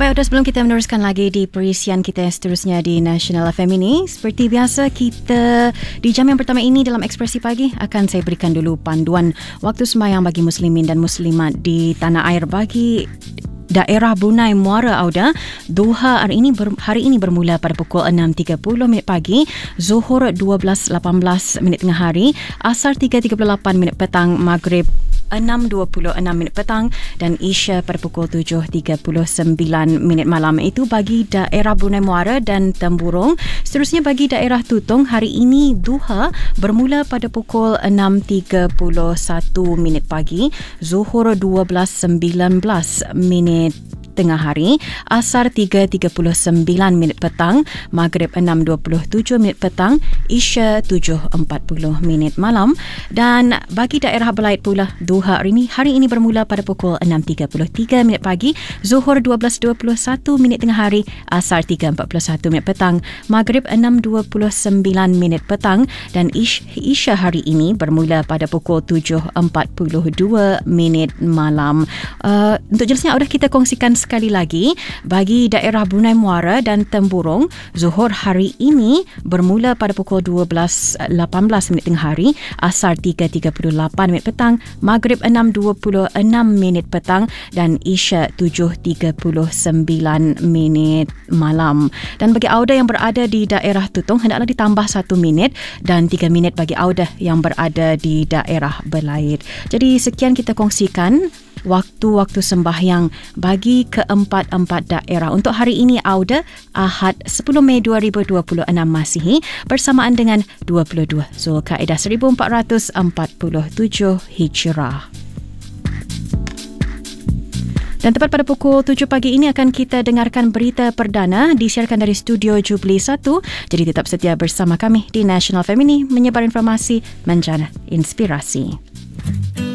Baik, Auda, sebelum kita meneruskan lagi di perisian kita yang seterusnya di National FM ini, seperti biasa kita di jam yang pertama ini dalam Ekspresi Pagi akan saya berikan dulu panduan waktu sembahyang bagi muslimin dan muslimat di tanah air bagi daerah Brunei Muara. Auda, Duha hari ini bermula pada pukul 6.30 minit pagi, Zuhur 12.18 minit tengah hari, Asar 3.38 minit petang, Maghrib 6.26 minit petang dan Isya pada pukul 7.39 minit malam. Itu bagi daerah Brunei Muara dan Temburong. Seterusnya bagi daerah Tutong, hari ini Duha bermula pada pukul 6.31 minit pagi, Zuhur 12.19 minit tengah hari, Asar 3.39 minit petang, Maghrib 6.27 minit petang, Isya 7.40 minit malam. Dan bagi daerah Belait pula, Duha hari ini bermula pada pukul 6.33 minit pagi, Zuhur 12.21 minit tengah hari, Asar 3.41 minit petang, Maghrib 6.29 minit petang dan Isya hari ini bermula pada pukul 7.42 minit malam. Untuk jelasnya, sudah kita kongsikan sekali lagi bagi daerah Brunei Muara dan Temburong, Zuhur hari ini bermula pada pukul 12.18 minit tengah hari, Asar 3.38 minit petang, Maghrib 6.26 minit petang dan Isya 7.39 minit malam. Dan bagi Auda yang berada di daerah Tutong, hendaklah ditambah 1 minit dan 3 minit bagi Auda yang berada di daerah Belait. Jadi sekian kita kongsikan waktu-waktu sembahyang bagi keempat-empat daerah untuk hari ini, Auda, Ahad 10 Mei 2026 Masihi, bersamaan dengan 22 Zulkaidah 1447 Hijrah. Dan tepat pada pukul 7 pagi ini akan kita dengarkan berita perdana disiarkan dari Studio Jubilee 1. Jadi tetap setia bersama kami di National FM ini, menyebar informasi, menjana inspirasi.